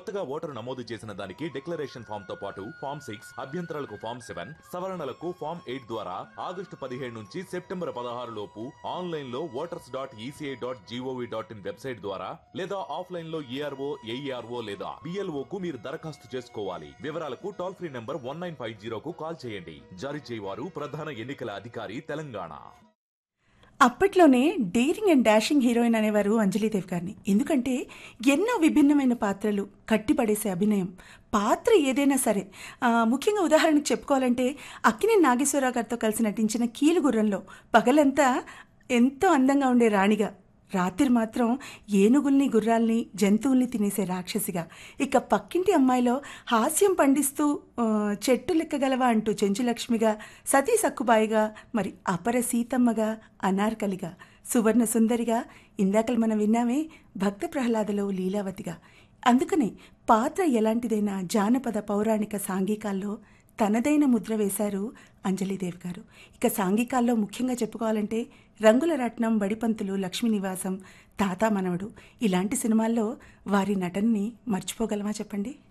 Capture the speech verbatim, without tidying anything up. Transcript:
కొత్తగా ఓటరు నమోదు చేసిన దానికి డిక్లరేషన్ ఫామ్ తో పాటు ఫామ్ సిక్స్ అభ్యంతరాలకు ఫామ్ సెవెన్ సవరణలకు ఫామ్ ఎయిట్ ద్వారా ఆగస్టు పదిహేడు నుంచి సెప్టెంబర్ పదహారు లోపు ఆన్లైన్ లో voters dot ECI dot GOV dot in website ద్వారా లేదా ఆఫ్లైన్ లో ఈఆర్ఓ ఏఈఆర్ఓ లేదా బిఎల్ఓ కు మీరు దరఖాస్తు చేసుకోవాలి. వివరాలకు toll free number one nine five జీరోకు call చేయండి. జారీ చేయవారు ప్రధాన ఎన్నికల అధికారి, తెలంగాణ. అప్పట్లోనే డేరింగ్ అండ్ డాషింగ్ హీరోయిన్ అనేవారు అంజలీదేవి గారిని. ఎందుకంటే ఎన్నో విభిన్నమైన పాత్రలు, కట్టిపడేసే అభినయం, పాత్ర ఏదైనా సరే. ముఖ్యంగా ఉదాహరణకు చెప్పుకోవాలంటే అక్కినేని నాగేశ్వరరావు గారితో కలిసి నటించిన కీలుగుర్రంలో పగలంతా ఎంతో అందంగా ఉండే రాణిగా, రాత్రి మాత్రం ఏనుగుల్ని గుర్రాల్ని జంతువుల్ని తినేసే రాక్షసిగా, ఇక పక్కింటి అమ్మాయిలో హాస్యం పండిస్తూ చెట్టు లెక్కగలవా అంటూ చెంచులక్ష్మిగా, సతీ సక్కుబాయిగా, మరి అపర సీతమ్మగా, అనార్కలిగా, సువర్ణ సుందరిగా, ఇందాకలు మనం విన్నామే భక్త ప్రహ్లాదలో లీలావతిగా. అందుకనే పాత్ర ఎలాంటిదైనా జానపద పౌరాణిక సాంఘికాల్లో తనదైన ముద్ర వేశారు అంజలీదేవి గారు. ఇక సాంఘికాల్లో ముఖ్యంగా చెప్పుకోవాలంటే రంగుల రత్నం, బడిపంతులు, లక్ష్మీ నివాసం, తాతా మనవడు ఇలాంటి సినిమాల్లో వారి నటనని మర్చిపోగలమా చెప్పండి.